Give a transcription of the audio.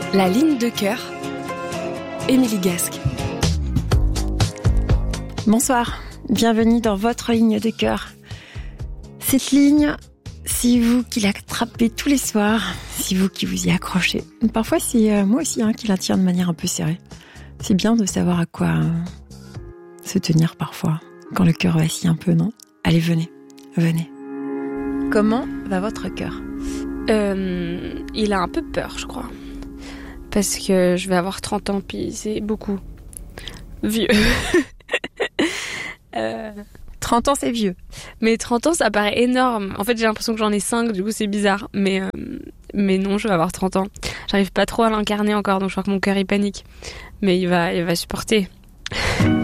La ligne de cœur, Émilie Gasque. Bonsoir, bienvenue dans votre ligne de cœur. Cette ligne, c'est vous qui l'attrapez tous les soirs, c'est vous qui vous y accrochez. Parfois, c'est moi aussi qui la tiens de manière un peu serrée. C'est bien de savoir à quoi se tenir parfois, quand le cœur vacille un peu, non ? Allez, venez. Comment va votre cœur ? Il a un peu peur, je crois. Parce que je vais avoir 30 ans, puis c'est beaucoup vieux. 30 ans, c'est vieux. Mais 30 ans, ça paraît énorme. En fait, j'ai l'impression que j'en ai 5, du coup, c'est bizarre. Mais non, je vais avoir 30 ans. J'arrive pas trop à l'incarner encore, donc je crois que mon cœur, il panique. Mais il va supporter.